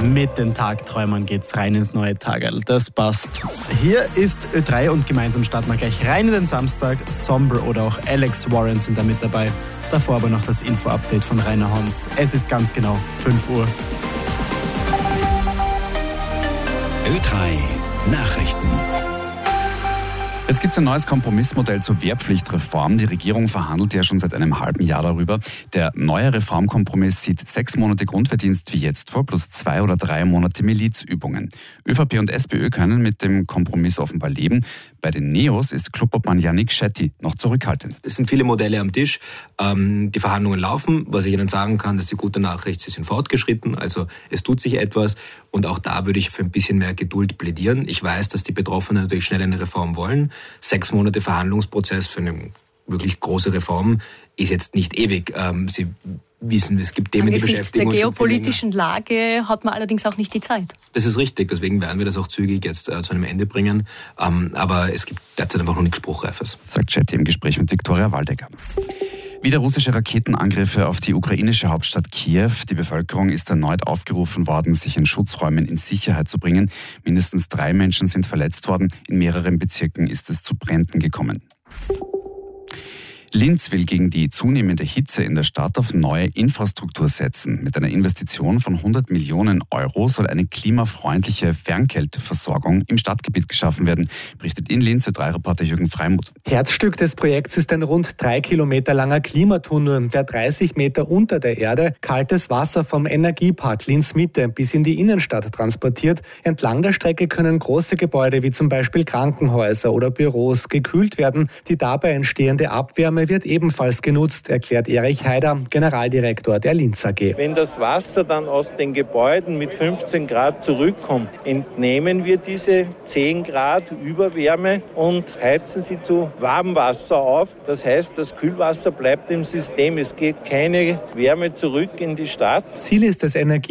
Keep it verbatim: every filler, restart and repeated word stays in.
Mit den Tagträumern geht's rein ins neue Tagerl. Das passt. Hier ist Ö drei und gemeinsam starten wir gleich rein in den Samstag. Sombre oder auch Alex Warren sind da mit dabei. Davor aber noch das Info-Update von Rainer Hans. Es ist ganz genau fünf Uhr. Ö drei Nachrichten. Jetzt gibt es ein neues Kompromissmodell zur Wehrpflichtreform. Die Regierung verhandelt ja schon seit einem halben Jahr darüber. Der neue Reformkompromiss sieht sechs Monate Grundverdienst wie jetzt vor, plus zwei oder drei Monate Milizübungen. ÖVP und SPÖ können mit dem Kompromiss offenbar leben. Bei den Neos ist Clubobmann Yannick Shetty noch zurückhaltend. Es sind viele Modelle am Tisch. Ähm, die Verhandlungen laufen. Was ich Ihnen sagen kann, das ist die gute Nachricht, sie sind fortgeschritten. Also es tut sich etwas. Und auch da würde ich für ein bisschen mehr Geduld plädieren. Ich weiß, dass die Betroffenen natürlich schnell eine Reform wollen. Sechs Monate Verhandlungsprozess für eine wirklich große Reform ist jetzt nicht ewig. Ähm, Sie wissen, es gibt Themen, die beschäftigen uns. Angesichts der geopolitischen Lage hat man allerdings auch nicht die Zeit. Das ist richtig, deswegen werden wir das auch zügig jetzt äh, zu einem Ende bringen. Ähm, aber es gibt derzeit einfach noch nichts Spruchreifes. Sagt Shetty im Gespräch mit Viktoria Waldecker. Wieder russische Raketenangriffe auf die ukrainische Hauptstadt Kiew. Die Bevölkerung ist erneut aufgerufen worden, sich in Schutzräumen in Sicherheit zu bringen. Mindestens drei Menschen sind verletzt worden. In mehreren Bezirken ist es zu Bränden gekommen. Linz will gegen die zunehmende Hitze in der Stadt auf neue Infrastruktur setzen. Mit einer Investition von hundert Millionen Euro soll eine klimafreundliche Fernkälteversorgung im Stadtgebiet geschaffen werden, berichtet in Linz Ö drei Reporter Jürgen Freimuth. Herzstück des Projekts ist ein rund drei Kilometer langer Klimatunnel, der dreißig Meter unter der Erde kaltes Wasser vom Energiepark Linz Mitte bis in die Innenstadt transportiert. Entlang der Strecke können große Gebäude wie zum Beispiel Krankenhäuser oder Büros gekühlt werden. Die dabei entstehende Abwärme wird ebenfalls genutzt, erklärt Erich Haider, Generaldirektor der Linz A G. Wenn das Wasser dann aus den Gebäuden mit fünfzehn Grad zurückkommt, entnehmen wir diese zehn Grad Überwärme und heizen sie zu Warmwasser auf. Das heißt, das Kühlwasser bleibt im System. Es geht keine Wärme zurück in die Stadt. Ziel ist es, Energie